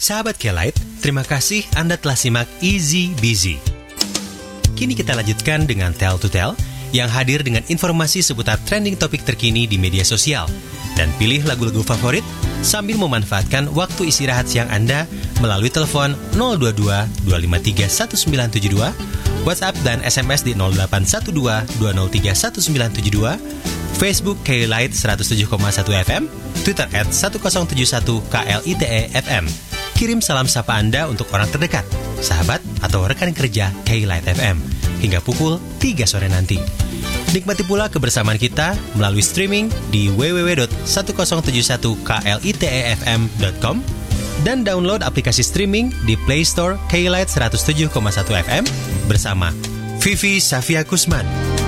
Sahabat K-Lite, terima kasih Anda telah simak Easy Busy. Kini kita lanjutkan dengan Tell to Tell yang hadir dengan informasi seputar trending topik terkini di media sosial. Dan pilih lagu-lagu favorit sambil memanfaatkan waktu istirahat siang Anda melalui telepon 022-253-1972, WhatsApp dan SMS di 0812-203-1972, Facebook K-Lite 107,1 FM, Twitter @1071KLITE FM. Kirim salam sapa Anda untuk orang terdekat, sahabat atau rekan kerja K-Lite FM hingga pukul 3 sore nanti. Nikmati pula kebersamaan kita melalui streaming di www.1071klitefm.com dan download aplikasi streaming di Play Store K-Lite 107,1 FM bersama Vivi Safia Kusman.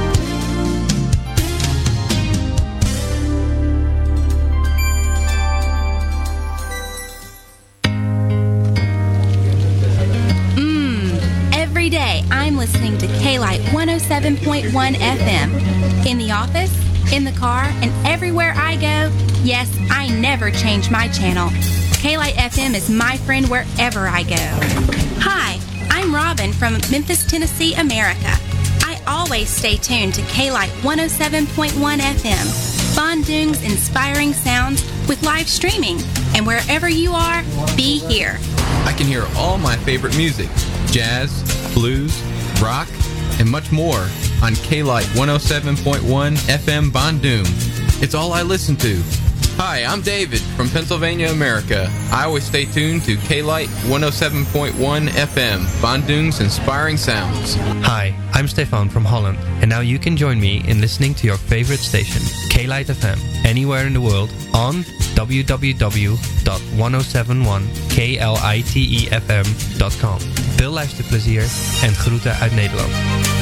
Every day, I'm listening to K-Lite 107.1 FM. In the office, in the car, and everywhere I go, yes, I never change my channel. K-Lite FM is my friend wherever I go. Hi, I'm Robin from Memphis, Tennessee, America. I always stay tuned to K-Lite 107.1 FM. Bandung's inspiring sounds with live streaming. And wherever you are, be here. I can hear all my favorite music, jazz, blues, rock, and much more on K-Lite 107.1 FM Bandung. It's all I listen to. Hi, I'm David from Pennsylvania, America. I always stay tuned to K-Lite 107.1 FM, Bandung's inspiring sounds. Hi, I'm Stefan from Holland, and now you can join me in listening to your favorite station, K-Lite FM, anywhere in the world on www.1071klitefm.com. Veel luisterplezier en groeten uit Nederland.